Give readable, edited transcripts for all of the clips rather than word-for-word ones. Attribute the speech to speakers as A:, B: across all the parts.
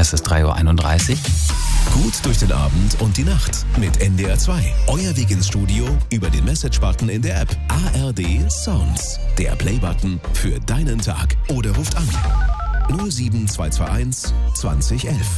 A: Es ist 3:31 Uhr.
B: Gut durch den Abend und die Nacht mit NDR 2. Euer Weg ins Studio über den Message-Button in der App. ARD Sounds. Der Play-Button für deinen Tag. Oder ruft an 07221 2011.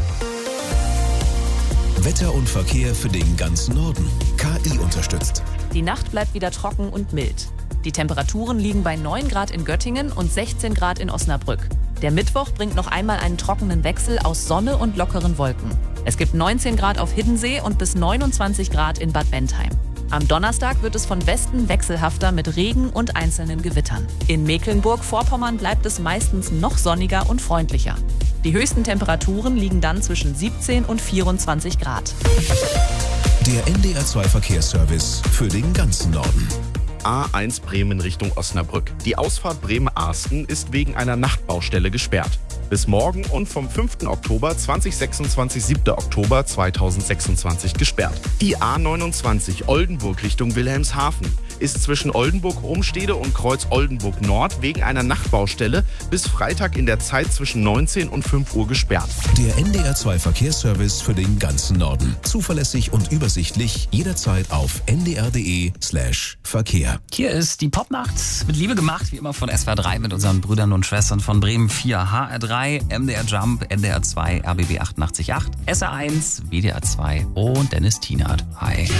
B: Wetter und Verkehr für den ganzen Norden. KI unterstützt.
C: Die Nacht bleibt wieder trocken und mild. Die Temperaturen liegen bei 9 Grad in Göttingen und 16 Grad in Osnabrück. Der Mittwoch bringt noch einmal einen trockenen Wechsel aus Sonne und lockeren Wolken. Es gibt 19 Grad auf Hiddensee und bis 29 Grad in Bad Bentheim. Am Donnerstag wird es von Westen wechselhafter mit Regen und einzelnen Gewittern. In Mecklenburg-Vorpommern bleibt es meistens noch sonniger und freundlicher. Die höchsten Temperaturen liegen dann zwischen 17 und 24 Grad.
B: Der NDR 2 Verkehrsservice für den ganzen Norden.
D: A1 Bremen Richtung Osnabrück. Die Ausfahrt Bremen-Arsten ist wegen einer Nachtbaustelle gesperrt. Bis morgen und vom 5. Oktober 2026, 7. Oktober 2026 gesperrt. Die A29 Oldenburg Richtung Wilhelmshaven ist zwischen Oldenburg-Homstede und Kreuz Oldenburg-Nord wegen einer Nachtbaustelle bis Freitag in der Zeit zwischen 19 und 5 Uhr gesperrt.
B: Der NDR 2 Verkehrsservice für den ganzen Norden. Zuverlässig und übersichtlich jederzeit auf ndr.de/Verkehr.
A: Hier ist die Popnacht mit Liebe gemacht, wie immer von SWR 3 mit unseren Brüdern und Schwestern von Bremen 4, HR3, MDR Jump, NDR 2, RBB 88.8, SR1, WDR 2 und Dennis Tienert. Hi.